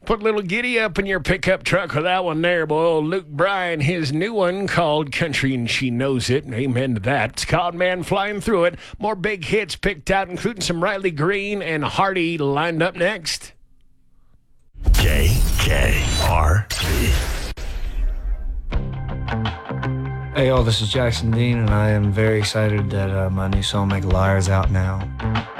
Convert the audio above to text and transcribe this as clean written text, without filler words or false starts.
Put a little giddy up in your pickup truck with that one there, boy. Old Luke Bryan, his new one called Country and She Knows It. Amen to that. It's called Man Flying Through It. More big hits picked out, including some Riley Green and Hardy lined up next. KKRP. Hey, y'all, this is Jackson Dean, and I am very excited that my new song, Make a Liar, is out now.